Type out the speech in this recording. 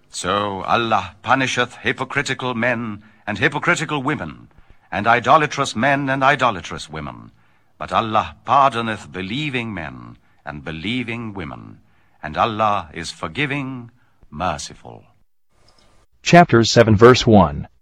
So Allah punisheth hypocritical men and hypocritical women, and idolatrous men and idolatrous women. But Allah pardoneth believing men and believing women, and Allah is forgiving, merciful. Chapter 7 verse 1.